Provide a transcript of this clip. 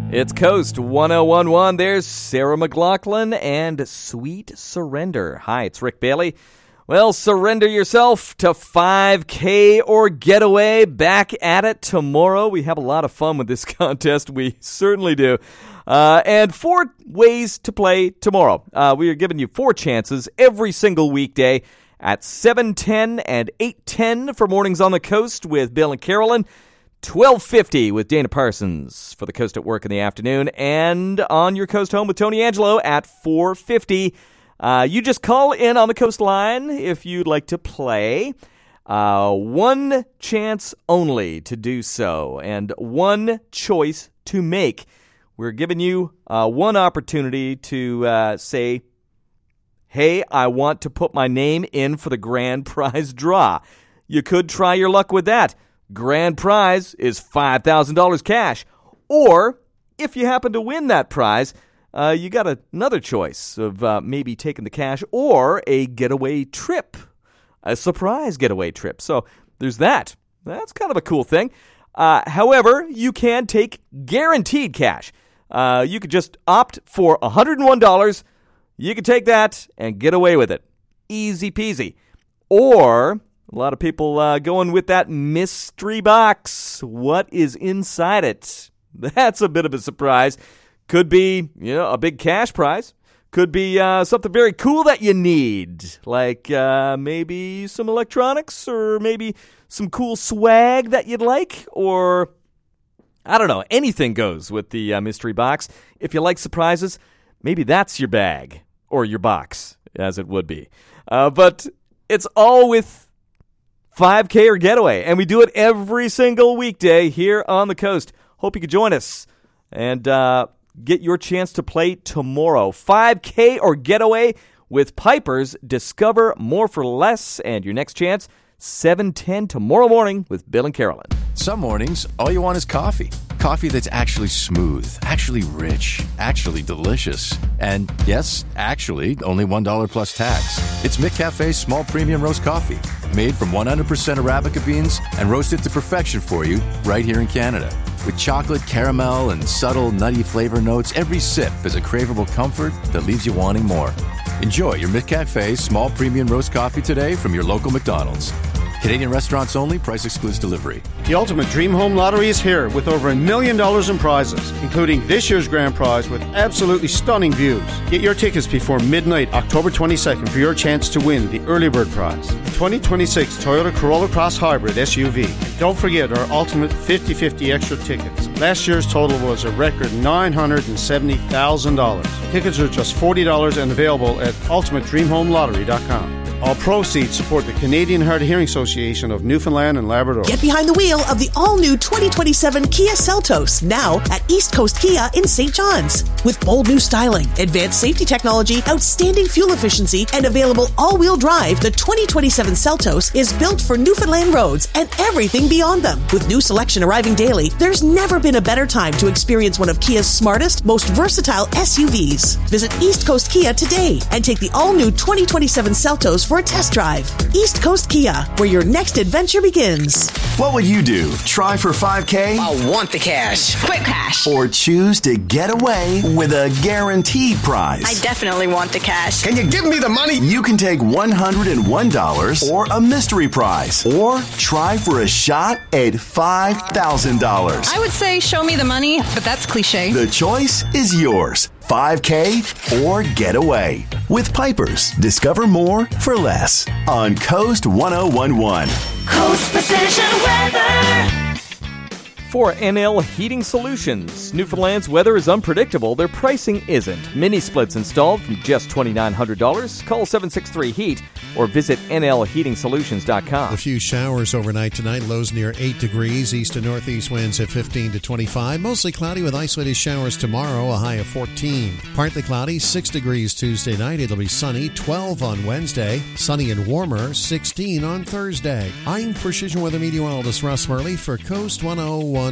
It's Coast 1011. There's Sarah McLachlan and Sweet Surrender. Hi, it's Rick Bailey. Well, surrender yourself to 5K or Getaway. Back at it tomorrow. We have a lot of fun with this contest. We certainly do. And 4 ways to play tomorrow. We are giving you 4 chances every single weekday at 7:10 and 8:10 for Mornings on the Coast with Bill and Carolyn. 12:50 with Dana Parsons for the Coast at Work in the afternoon, and on your Coast Home with Tony Angelo at 4:50. You just call in on the Coast line if you'd like to play. 1 chance only to do so, and 1 choice to make. We're giving you 1 opportunity to say, hey, I want to put my name in for the grand prize draw. You could try your luck with that. Grand prize is $5,000 cash. Or, if you happen to win that prize, you got another choice of maybe taking the cash or a getaway trip, a surprise getaway trip. So there's that. That's kind of a cool thing. However, you can take guaranteed cash. You could just opt for $101. You could take that and get away with it. Easy peasy. Or a lot of people going with that mystery box. What is inside it? That's a bit of a surprise. Could be, a big cash prize. Could be something very cool that you need, like maybe some electronics or maybe some cool swag that you'd like, or I don't know. Anything goes with the mystery box. If you like surprises, maybe that's your bag or your box, as it would be. But it's all with 5K or Getaway, and we do it every single weekday here on the Coast. Hope you could join us and get your chance to play tomorrow. 5K or Getaway with Piper's Discover More for Less, and your next chance, 7:10 tomorrow morning with Bill and Carolyn. Some mornings, all you want is coffee. Coffee that's actually smooth, actually rich, actually delicious. And yes, actually, only $1 plus tax. It's McCafe's small premium roast coffee, made from 100% Arabica beans and roasted to perfection for you right here in Canada. With chocolate, caramel, and subtle nutty flavor notes, every sip is a craveable comfort that leaves you wanting more. Enjoy your McCafe's small premium roast coffee today from your local McDonald's. Canadian restaurants only. Price excludes delivery. The Ultimate Dream Home Lottery is here with over $1 million in prizes, including this year's grand prize with absolutely stunning views. Get your tickets before midnight, October 22nd, for your chance to win the early bird prize, the 2026 Toyota Corolla Cross Hybrid SUV. Don't forget our Ultimate 50/50 extra tickets. Last year's total was a record $970,000. Tickets are just $40 and available at ultimatedreamhomelottery.com. All proceeds support the Canadian Hard of Hearing Association of Newfoundland and Labrador. Get behind the wheel of the all-new 2027 Kia Seltos, now at East Coast Kia in St. John's. With bold new styling, advanced safety technology, outstanding fuel efficiency, and available all-wheel drive, the 2027 Seltos is built for Newfoundland roads and everything beyond them. With new selection arriving daily, there's never been a better time to experience one of Kia's smartest, most versatile SUVs. Visit East Coast Kia today and take the all-new 2027 Seltos for a test drive. East Coast Kia, where your next adventure begins. What would you do? Try for 5K? I want the cash. Quick cash. Or choose to get away with a guaranteed prize? I definitely want the cash. Can you give me the money? You can take $101 or a mystery prize. Or try for a shot at $5,000. I would say show me the money, but that's cliche. The choice is yours. 5K or Getaway. With Piper's Discover More for Less on Coast 1011. Coast Precision Weather. For NL Heating Solutions, Newfoundland's weather is unpredictable. Their pricing isn't. Mini splits installed from just $2,900. Call 763-HEAT or visit nlheatingsolutions.com. A few showers overnight tonight. Lows near 8 degrees. East to northeast winds at 15 to 25. Mostly cloudy with isolated showers tomorrow. A high of 14. Partly cloudy. 6 degrees Tuesday night. It'll be sunny. 12 on Wednesday. Sunny and warmer. 16 on Thursday. I'm Precision Weather Meteorologist Russ Murley for Coast 101.